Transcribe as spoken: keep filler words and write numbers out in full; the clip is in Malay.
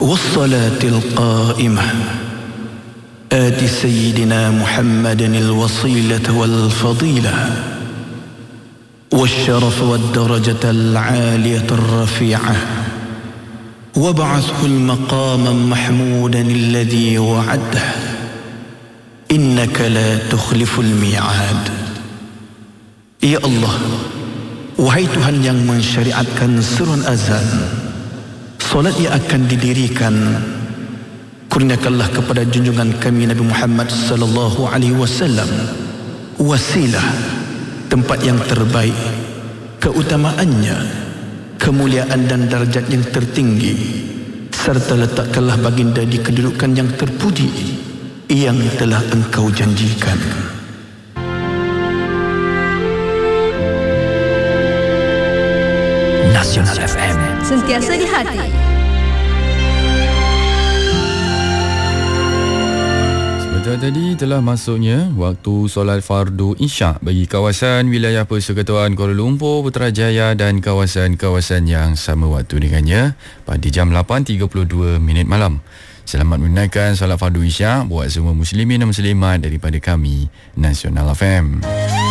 والصلاة القائمة آت سيدنا محمد الوصيلة والفضيلة والشرف والدرجة العالية الرفيعة وابعثه المقام محمودا الذي وعده إنك لا تخلف الميعاد. Ya Allah, wahai Tuhan yang mensyariatkan seruan azan, solat yang akan didirikan, kurniakanlah kepada junjungan kami Nabi Muhammad sallallahu alaihi wasallam wasilah, tempat yang terbaik, keutamaannya, kemuliaan dan darjat yang tertinggi, serta letakkanlah baginda di kedudukan yang terpuji yang telah engkau janjikan. Nasional F M, sentiasa di hati. Sebentar tadi telah masuknya waktu solat fardu Isyak bagi kawasan wilayah Persekutuan Kuala Lumpur, Putrajaya dan kawasan-kawasan yang sama waktu dengannya pada jam lapan tiga puluh dua minit malam. Selamat menunaikan solat fardu Isyak buat semua muslimin dan muslimat daripada kami, Nasional F M.